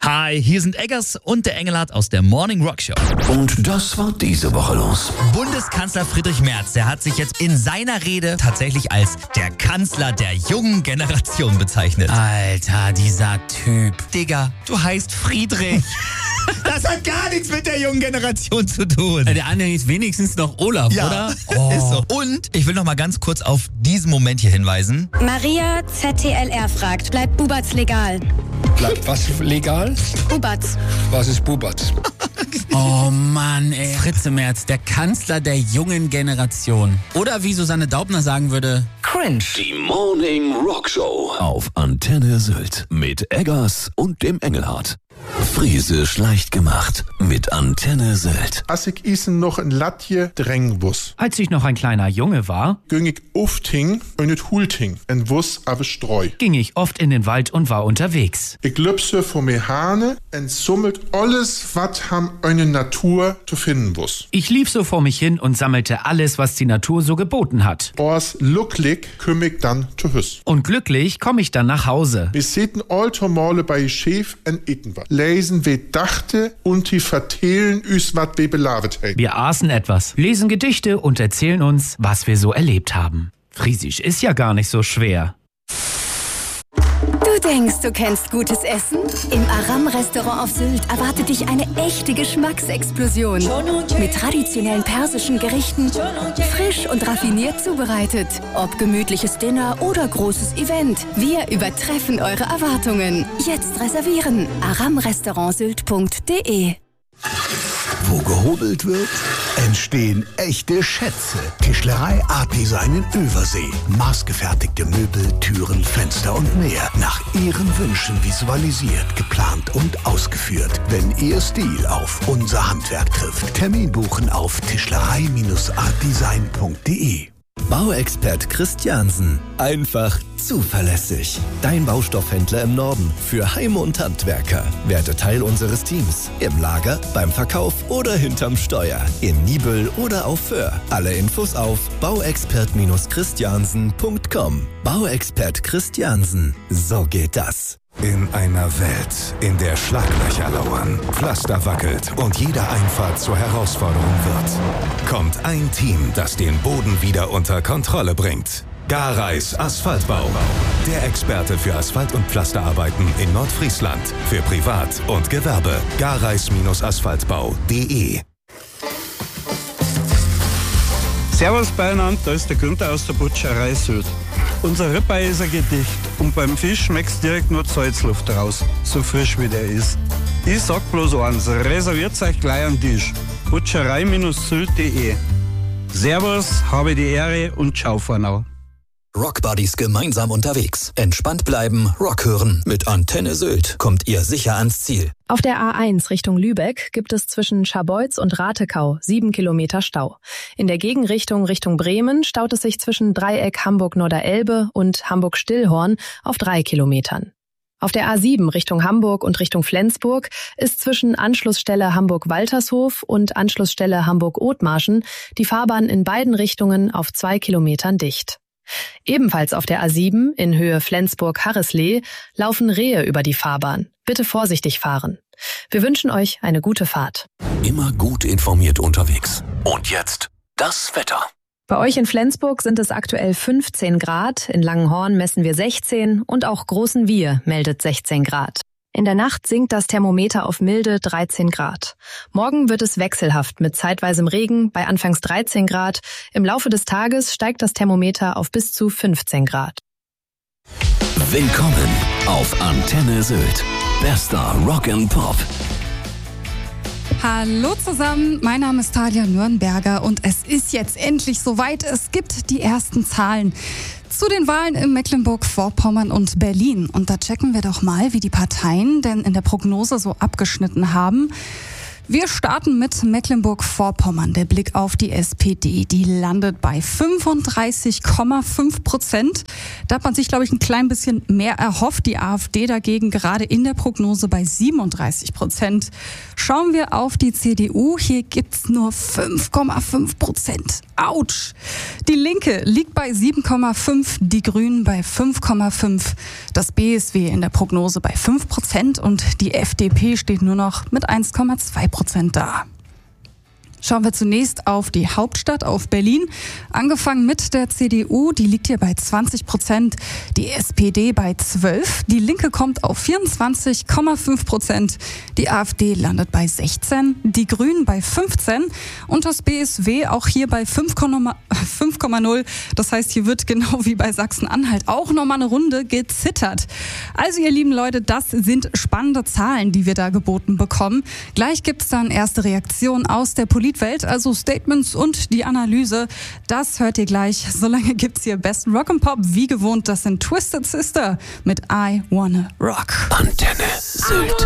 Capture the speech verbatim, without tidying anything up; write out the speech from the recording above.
Hi, hier sind Eggers und der Engelhardt aus der Morning Rock Show. Und das war diese Woche los. Bundeskanzler Friedrich Merz, der hat sich jetzt in seiner Rede tatsächlich als der Kanzler der jungen Generation bezeichnet. Alter, dieser Typ. Digga, du heißt Friedrich. Das hat gar nichts mit der jungen Generation zu tun. Der andere ist wenigstens noch Olaf, ja, oder? Oh. Ist so. Und ich will noch mal ganz kurz auf diesen Moment hier hinweisen. Maria Z T L R fragt, bleibt Bubatz legal? Bleibt was legal? Bubatz. Was ist Bubatz? Oh Mann, ey. Fritze Merz, der Kanzler der jungen Generation. Oder wie Susanne Daubner sagen würde, cringe. Die Morning Rock Show auf Antenne Sylt mit Eggers und dem Engelhardt. Friesisch leicht gemacht mit Antenne Sylt. Als ich isen noch ein Latje drängen wuss. Als ich noch ein kleiner Junge war, ging ich oft hin und nicht hulting en wuss aber streu. ging ich oft in den Wald und war unterwegs. Ich lüpse vor mir Hane en summelt alles, wat ham eine Natur zu finden wuss. Ich lief so vor mich hin und sammelte alles, was die Natur so geboten hat. Ors lucklig kümm ich dann zu Hüss. Und glücklich komme ich dann nach Hause. Wir sitten alter Male bei Chef en itten wat. Lesen we dachte und die vertellen üs wat we belavet heit. Wir aßen etwas, lesen Gedichte und erzählen uns, was wir so erlebt haben. Friesisch ist ja gar nicht so schwer. Du denkst, du kennst gutes Essen? Im Aram-Restaurant auf Sylt erwartet dich eine echte Geschmacksexplosion. Mit traditionellen persischen Gerichten, frisch und raffiniert zubereitet. Ob gemütliches Dinner oder großes Event, wir übertreffen eure Erwartungen. Jetzt reservieren. aram restaurant sylt punkt de. Wo gehobelt wird, entstehen echte Schätze. Tischlerei Art Design in Übersee. Maßgefertigte Möbel, Türen, Fenster und mehr. Nach Ihren Wünschen visualisiert, geplant und ausgeführt. Wenn Ihr Stil auf unser Handwerk trifft. Termin buchen auf tischlerei art design punkt de. Bauexpert Christiansen. Einfach zuverlässig. Dein Baustoffhändler im Norden für Heim- und Handwerker. Werde Teil unseres Teams. Im Lager, beim Verkauf oder hinterm Steuer. In Nibel oder auf Föhr. Alle Infos auf bauexpert christiansen punkt com. Bauexpert Christiansen. So geht das. In einer Welt, in der Schlaglöcher lauern, Pflaster wackelt und jede Einfahrt zur Herausforderung wird, kommt ein Team, das den Boden wieder unter Kontrolle bringt. Gareis Asphaltbau. Der Experte für Asphalt- und Pflasterarbeiten in Nordfriesland. Für Privat und Gewerbe. gareis asphaltbau punkt de. Servus beieinander, da ist der Günther aus der Butcherei Sylt. Unser Ribeye ist ein Gedicht und beim Fisch schmeckt's direkt nur Salzluft raus, so frisch wie der ist. Ich sag bloß eins, reserviert euch gleich einen Tisch. butcherei sylt punkt de. Servus, habe die Ehre und ciao vornau. Rockbuddies gemeinsam unterwegs. Entspannt bleiben, Rock hören. Mit Antenne Sylt kommt ihr sicher ans Ziel. Auf der A eins Richtung Lübeck gibt es zwischen Scharbeutz und Ratekau sieben Kilometer Stau. In der Gegenrichtung Richtung Bremen staut es sich zwischen Dreieck Hamburg-Norderelbe und Hamburg-Stillhorn auf drei Kilometern. Auf der A sieben Richtung Hamburg und Richtung Flensburg ist zwischen Anschlussstelle Hamburg-Waltershof und Anschlussstelle Hamburg-Othmarschen die Fahrbahn in beiden Richtungen auf zwei Kilometern dicht. Ebenfalls auf der A sieben in Höhe Flensburg-Harrisleh laufen Rehe über die Fahrbahn. Bitte vorsichtig fahren. Wir wünschen euch eine gute Fahrt. Immer gut informiert unterwegs. Und jetzt das Wetter. Bei euch in Flensburg sind es aktuell fünfzehn Grad, in Langenhorn messen wir sechzehn und auch Großen Wir meldet sechzehn Grad. In der Nacht sinkt das Thermometer auf milde dreizehn Grad. Morgen wird es wechselhaft mit zeitweisem Regen bei anfangs dreizehn Grad. Im Laufe des Tages steigt das Thermometer auf bis zu fünfzehn Grad. Willkommen auf Antenne Sylt. Bester Rock and Pop. Hallo zusammen, mein Name ist Talia Nürnberger und es ist jetzt endlich soweit. Es gibt die ersten Zahlen zu den Wahlen in Mecklenburg-Vorpommern und Berlin. Und da checken wir doch mal, wie die Parteien denn in der Prognose so abgeschnitten haben. Wir starten mit Mecklenburg-Vorpommern. Der Blick auf die S P D, die landet bei fünfunddreißig Komma fünf Prozent. Da hat man sich, glaube ich, ein klein bisschen mehr erhofft. Die AfD dagegen gerade in der Prognose bei siebenunddreißig Prozent. Schauen wir auf die C D U. Hier gibt's nur fünf Komma fünf Prozent. Autsch! Die Linke liegt bei sieben Komma fünf, die Grünen bei fünf Komma fünf. Das B S W in der Prognose bei fünf Prozent und die F D P steht nur noch mit eins Komma zwei Prozent da. Schauen wir zunächst auf die Hauptstadt, auf Berlin. Angefangen mit der C D U, die liegt hier bei zwanzig Prozent, die S P D bei zwölf, die Linke kommt auf vierundzwanzig Komma fünf Prozent, die AfD landet bei sechzehn, die Grünen bei fünfzehn und das B S W auch hier bei fünf Komma null. Das heißt, hier wird genau wie bei Sachsen-Anhalt auch nochmal eine Runde gezittert. Also ihr lieben Leute, das sind spannende Zahlen, die wir da geboten bekommen. Gleich gibt's dann erste Reaktionen aus der Politik. Welt, also Statements und die Analyse, das hört ihr gleich. Solange gibt's hier besten Rock and Pop, wie gewohnt, das sind Twisted Sister mit I Wanna Rock. Antenne Sylt.